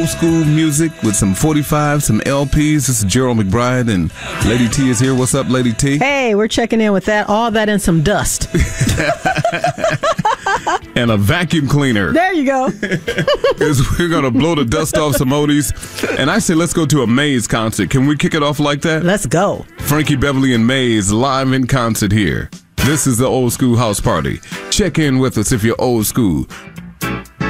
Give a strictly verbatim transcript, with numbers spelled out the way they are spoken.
Old school music with some forty-fives, some L Ps. This is Gerald McBride, and Lady T is here. What's up, Lady T? Hey, we're checking in with that. All that and some dust. And a vacuum cleaner. There you go. We're going to blow the dust off some oldies. And I say let's go to a Maze concert. Can we kick it off like that? Let's go. Frankie Beverly and Maze live in concert here. This is the Old School House Party. Check in with us if you're old school.